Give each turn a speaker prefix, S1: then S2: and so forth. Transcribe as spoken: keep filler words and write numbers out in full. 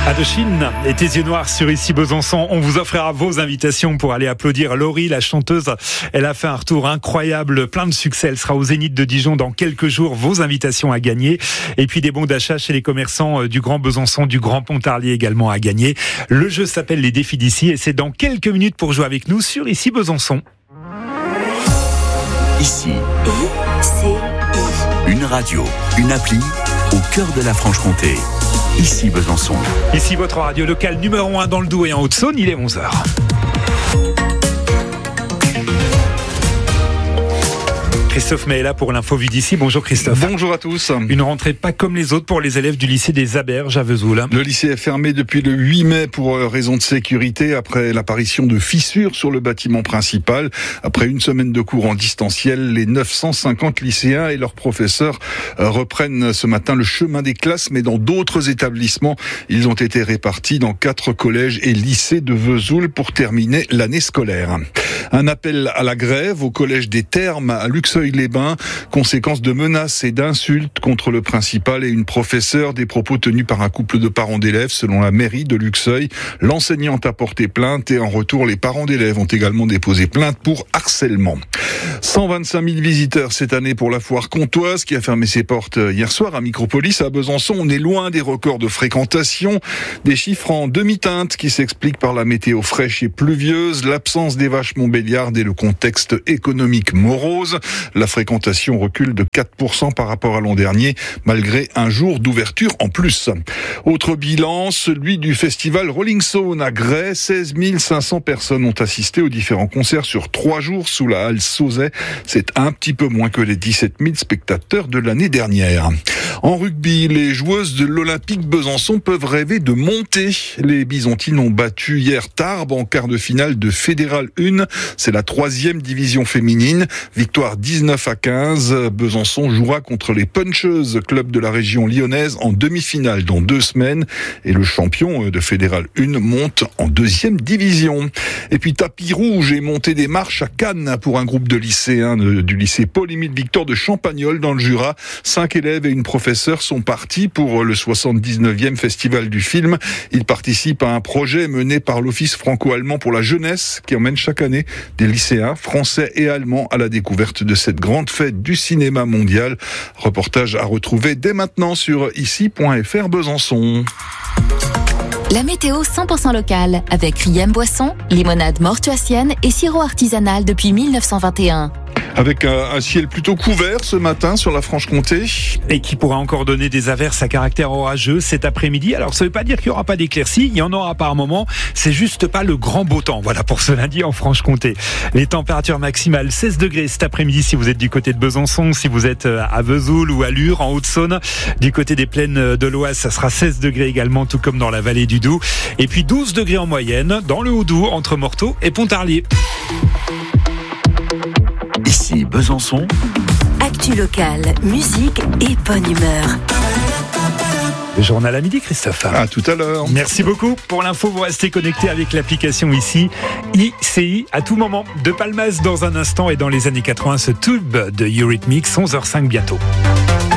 S1: Indochine et tes yeux noirs sur Ici Besançon. On vous offrira vos invitations pour aller applaudir Laurie, la chanteuse. Elle a fait un retour incroyable, plein de succès. Elle sera au Zénith de Dijon dans quelques jours. Vos invitations à gagner. Et puis des bons d'achat chez les commerçants du Grand Besançon, du Grand Pontarlier également à gagner. Le jeu s'appelle Les Défis d'ici et c'est dans quelques minutes pour jouer avec nous sur Ici Besançon.
S2: Ici, une radio, une appli au cœur de la Franche-Comté. Ici Besançon.
S1: Ici votre radio locale numéro un dans le Doubs et en Haute-Saône, il est onze heures. Christophe May est là pour l'info vue d'ici. Bonjour Christophe.
S3: Bonjour à tous.
S1: Une rentrée pas comme les autres pour les élèves du lycée des Aberges à Vesoul.
S3: Le lycée est fermé depuis le huit mai pour raison de sécurité après l'apparition de fissures sur le bâtiment principal. Après une semaine de cours en distanciel, les neuf cent cinquante lycéens et leurs professeurs reprennent ce matin le chemin des classes, mais dans d'autres établissements. Ils ont été répartis dans quatre collèges et lycées de Vesoul pour terminer l'année scolaire. Un appel à la grève au collège des Thermes à Luxeuil-les-Bains, conséquence de menaces et d'insultes contre le principal et une professeure, des propos tenus par un couple de parents d'élèves selon la mairie de Luxeuil. L'enseignante a porté plainte et en retour, les parents d'élèves ont également déposé plainte pour harcèlement. cent vingt-cinq mille visiteurs cette année pour la foire comtoise qui a fermé ses portes hier soir à Micropolis à Besançon. On est loin des records de fréquentation, des chiffres en demi-teinte qui s'expliquent par la météo fraîche et pluvieuse, l'absence des vaches montbéliardes et le contexte économique morose. La fréquentation recule de quatre pour cent par rapport à l'an dernier, malgré un jour d'ouverture en plus. Autre bilan, celui du festival Rolling Stone à Grès. seize mille cinq cents personnes ont assisté aux différents concerts sur trois jours sous la halle Sauzet. C'est un petit peu moins que les dix-sept mille spectateurs de l'année dernière. En rugby, les joueuses de l'Olympique Besançon peuvent rêver de monter. Les Bisontines ont battu hier Tarbes en quart de finale de Fédéral un. C'est la troisième division féminine. Victoire dix-neuf à quinze. Besançon jouera contre les Puncheuses, club de la région lyonnaise, en demi-finale dans deux semaines. Et le champion de Fédéral un monte en deuxième division. Et puis tapis rouge et montée des marches à Cannes pour un groupe de lycéens du lycée Paul-Émile Victor de Champagnole dans le Jura. Cinq élèves et une professeure sont partis pour le soixante-dix-neuvième festival du film. Ils participent à un projet mené par l'Office franco-allemand pour la jeunesse qui emmène chaque année des lycéens français et allemands à la découverte de cette grande fête du cinéma mondial. Reportage à retrouver dès maintenant sur ici point f r Besançon.
S4: La météo cent pour cent locale avec Riem Boisson, limonade mortuacienne et sirop artisanal depuis mille neuf cent vingt et un.
S3: Avec un, un ciel plutôt couvert ce matin sur la Franche-Comté.
S1: Et qui pourra encore donner des averses à caractère orageux cet après-midi. Alors ça ne veut pas dire qu'il n'y aura pas d'éclaircies, il y en aura par moment. C'est juste pas le grand beau temps. Voilà pour ce lundi en Franche-Comté. Les températures maximales seize degrés cet après-midi si vous êtes du côté de Besançon, si vous êtes à Vesoul ou à Lure en Haute-Saône. Du côté des plaines de l'Oise, ça sera seize degrés également, tout comme dans la vallée du Doubs. Et puis douze degrés en moyenne dans le Haut-Doubs entre Morteau et Pontarlier.
S2: Ici Besançon.
S4: Actu locale, musique et bonne humeur.
S1: Le journal à midi, Christophe.
S3: À tout à l'heure.
S1: Merci beaucoup. Pour l'info, vous restez connectés avec l'application ici, I C I, à tout moment. De Palmas dans un instant et dans les années quatre-vingts, ce tube de Eurythmics, onze heures cinq bientôt.